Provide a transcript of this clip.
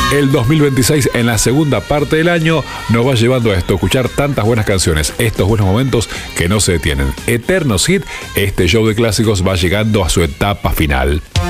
El 2026 en la segunda parte del año nos va llevando a esto, escuchar tantas buenas canciones, estos buenos momentos que no se detienen. Eternos hit, este show de clásicos va llegando a su etapa final.